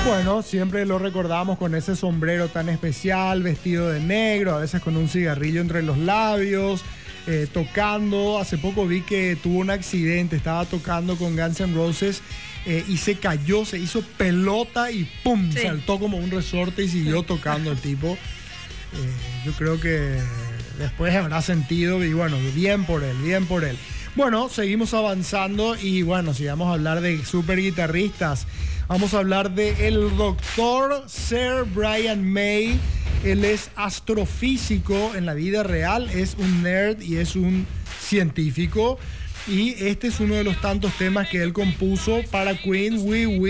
Bueno, siempre lo recordamos con ese sombrero tan especial, vestido de negro, a veces con un cigarrillo entre los labios, tocando. Hace poco vi que tuvo un accidente, estaba tocando con Guns N' Roses y se cayó, se hizo pelota y ¡pum! Sí. Saltó como un resorte y siguió tocando el tipo. Yo creo que después habrá sentido y bueno, bien por él, bien por él. Bueno, seguimos avanzando y bueno, si vamos a hablar de super guitarristas, vamos a hablar de el doctor Sir Brian May. Él es astrofísico en la vida real, es un nerd y es un científico. Y este es uno de los tantos temas que él compuso para Queen, We Will